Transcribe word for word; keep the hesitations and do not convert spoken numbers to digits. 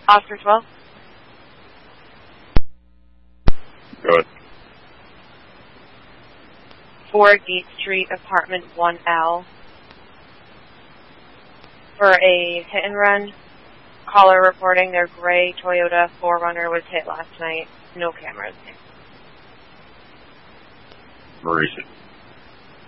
Oscar twelve. Good. four Gate Street, apartment one L. For a hit and run, caller reporting their gray Toyota four runner was hit last night. No cameras. Maurice.